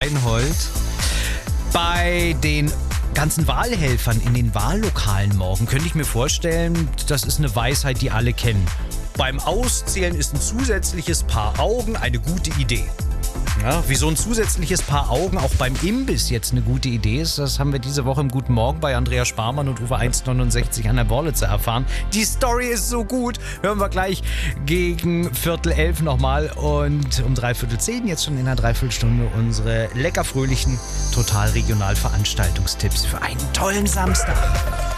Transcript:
Reinhold. Bei den ganzen Wahlhelfern in den Wahllokalen morgen könnte ich mir vorstellen, das ist eine Weisheit, die alle kennen. Beim Auszählen ist ein zusätzliches Paar Augen eine gute Idee. Ja, wie so ein zusätzliches Paar Augen auch beim Imbiss jetzt eine gute Idee ist, das haben wir diese Woche im Guten Morgen bei Andreas Sparmann und Uwe 169 an der Borlitze erfahren. Die Story ist so gut, hören wir gleich gegen 10:45 nochmal und um 9:45 jetzt schon in einer Dreiviertelstunde unsere lecker fröhlichen, total regional Veranstaltungstipps für einen tollen Samstag.